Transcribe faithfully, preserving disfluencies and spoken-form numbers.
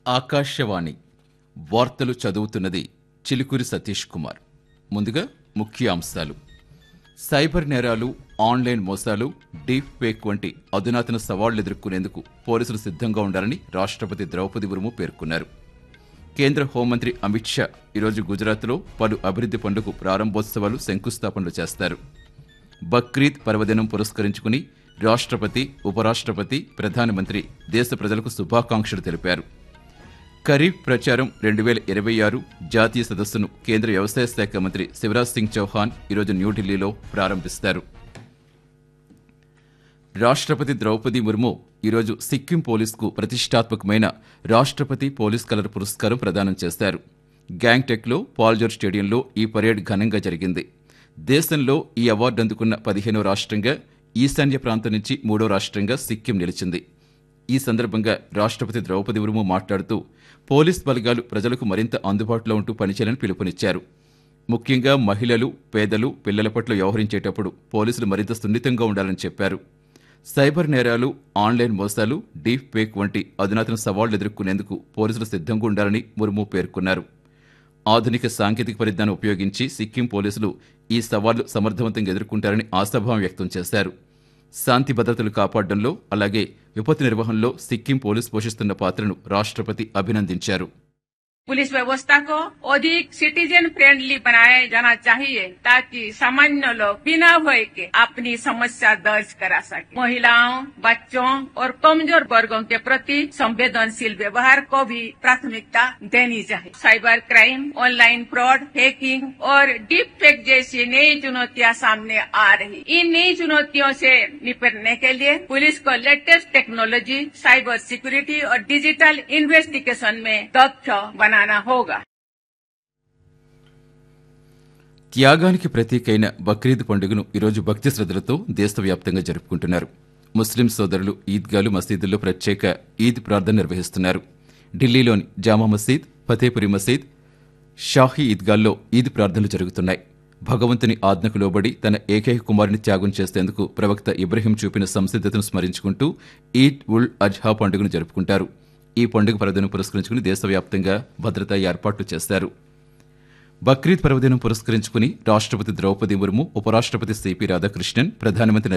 ఆకాశవాణి వార్తలు చదువుతున్నది చిలుకూరి సతీష్ కుమార్. ముందుగా ముఖ్య అంశాలు. సైబర్ నేరాలు, ఆన్లైన్ మోసాలు, డీప్ ఫేక్ వంటి అధునాతన సవాళ్లు ఎదుర్కొనేందుకు పోలీసులు సిద్ధంగా ఉండాలని రాష్ట్రపతి ద్రౌపది ముర్ము పేర్కొన్నారు. కేంద్ర హోంమంత్రి అమిత్ షా ఈరోజు గుజరాత్లో పలు అభివృద్ధి పనులకు ప్రారంభోత్సవాలు, శంకుస్థాపనలు చేస్తారు. బక్రీద్ పర్వదినం పురస్కరించుకుని రాష్ట్రపతి, ఉపరాష్ట్రపతి, ప్రధానమంత్రి దేశ ప్రజలకు శుభాకాంక్షలు తెలిపారు. ఖరీఫ్ ప్రచారం రెండు వేల ఇరవై ఆరు జాతీయ సదస్సును కేంద్ర వ్యవసాయ శాఖ మంత్రి శివరాజ్ సింగ్ చౌహాన్ ఈరోజు న్యూఢిల్లీలో ప్రారంభిస్తారు. రాష్ట్రపతి ద్రౌపది ముర్ము ఈరోజు సిక్కిం పోలీసుకు ప్రతిష్టాత్మకమైన రాష్ట్రపతి పోలీస్ కలర్ పురస్కారం ప్రదానం చేశారు. గ్యాంగ్టెక్లో పాల్జోర్ స్టేడియంలో ఈ పరేడ్ ఘనంగా జరిగింది. దేశంలో ఈ అవార్డు అందుకున్న పదిహేనో రాష్ట్రంగా, ఈశాన్య ప్రాంతం నుంచి మూడో రాష్ట్రంగా సిక్కిం నిలిచింది. ఈ సందర్భంగా రాష్ట్రపతి ద్రౌపది ముర్ము మాట్లాడుతూ పోలీస్ బలగాలు ప్రజలకు మరింత అందుబాటులో ఉంటూ పనిచేయాలని పిలుపునిచ్చారు. ముఖ్యంగా మహిళలు, పేదలు, పిల్లల పట్ల వ్యవహరించేటప్పుడు పోలీసులు మరింత సున్నితంగా ఉండాలని చెప్పారు. సైబర్ నేరాలు, ఆన్లైన్ మోసాలు, డీప్ ఫేక్ వంటి అధునాతన సవాళ్లు ఎదుర్కొనేందుకు పోలీసులు సిద్ధంగా ఉండాలని ముర్ము పేర్కొన్నారు. ఆధునిక సాంకేతిక పరిజ్ఞానం ఉపయోగించి సిక్కిం పోలీసులు ఈ సవాళ్లు సమర్థవంతంగా ఎదుర్కొంటారని ఆశాభావం వ్యక్తం చేశారు. శాంతి భద్రతలు కాపాడడంలో, అలాగే విపత్తు నిర్వహణలో సిక్కిం పోలీసు పోషిస్తున్న పాత్రను రాష్ట్రపతి అభినందించారు. पुलिस व्यवस्था को अधिक सिटीजन फ्रेंडली बनाया जाना चाहिए ताकि सामान्य लोग बिना भय के अपनी समस्या दर्ज करा सके। महिलाओं, बच्चों और कमजोर वर्गों के प्रति संवेदनशील व्यवहार को भी प्राथमिकता देनी चाहिए। Cyber crime, online fraud, hacking और डीप फेक जैसी नई चुनौतियां सामने आ रही। इन नई चुनौतियों से निपटने के लिए पुलिस को लेटेस्ट टेक्नोलॉजी, साइबर सिक्योरिटी और डिजिटल इन्वेस्टिगेशन में दक्ष बनाना होगा। త్యాగానికి ప్రతీకైన బక్రీద్ పండుగను ఈరోజు భక్తి శ్రద్ధలతో దేశవ్యాప్తంగా జరుపుకుంటున్నారు. ముస్లిం సోదరులు ఈద్గాలు, మసీదుల్లో ప్రత్యేక ఈద్ ప్రార్థన నిర్వహిస్తున్నారు. ఢిల్లీలోని జామా మసీద్, ఫతేపురి మసీద్, షాహీ ఈద్గాల్లో ఈద్ ప్రార్థనలు జరుగుతున్నాయి. భగవంతుని ఆజ్ఞకు లోబడి తన ఏకైక కుమారుని త్యాగం చేసేందుకు ప్రవక్త ఇబ్రహీం చూపిన సంసిద్ధతను స్మరించుకుంటూ ఈద్ ఉల్ అజ్హా పండుగను జరుపుకుంటారు. ఈ పండుగ పర్వదినం పురస్కరించుకుని దేశవ్యాప్తంగా భద్రతా ఏర్పాట్లు చేశారు. బక్రీద్ పర్వదినం పురస్కరించుకుని రాష్ట్రపతి ద్రౌపది ముర్ము, ఉపరాష్ట్రపతి సిపి రాధాకృష్ణన్, ప్రధానమంత్రి